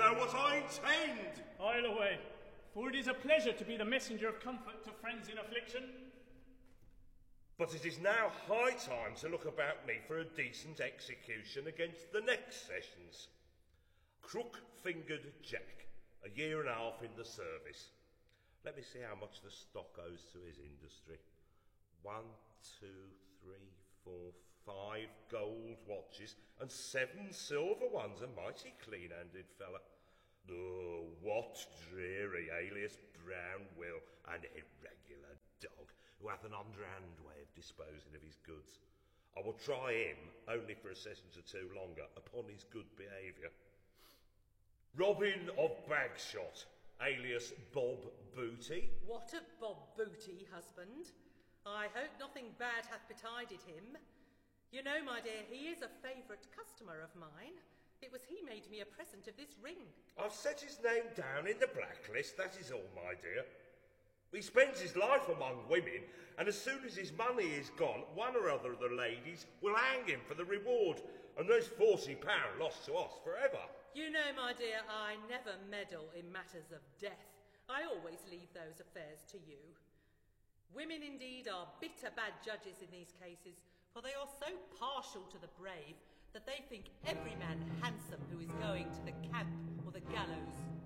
know what I intend. I'll away, for it is a pleasure to be the messenger of comfort to friends in affliction. But it is now high time to look about me for a decent execution against the next sessions. Crook-fingered Jack, a year and a half in the service. Let me see how much the stock owes to his industry. 1, 2, 3, 4, 5 gold watches and 7 silver ones. A mighty clean-handed fella. Oh, what dreary alias Brown Will, an irregular dog who hath an underhand way of disposing of his goods. I will try him only for a session or two longer upon his good behaviour. Robin of Bagshot, alias Bob Booty. What of Bob Booty, husband? I hope nothing bad hath betided him. You know, my dear, he is a favourite customer of mine. It was he made me a present of this ring. I've set his name down in the blacklist, that is all, my dear. He spends his life among women, and as soon as his money is gone, one or other of the ladies will hang him for the reward, and there's £40 lost to us forever. You know, my dear, I never meddle in matters of death. I always leave those affairs to you. Women indeed are bitter bad judges in these cases, for they are so partial to the brave that they think every man handsome who is going to the camp or the gallows.